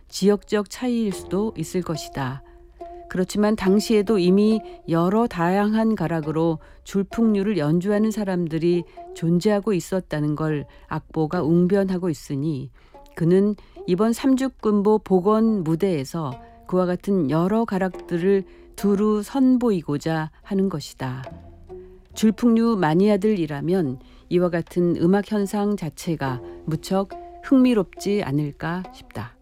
지역적 차이일 수도 있을 것이다. 그렇지만 당시에도 이미 여러 다양한 가락으로 줄풍류를 연주하는 사람들이 존재하고 있었다는 걸 악보가 웅변하고 있으니 그는 이번 삼죽군보 복원 무대에서 그와 같은 여러 가락들을 두루 선보이고자 하는 것이다. 줄풍류 마니아들이라면 이와 같은 음악 현상 자체가 무척 흥미롭지 않을까 싶다.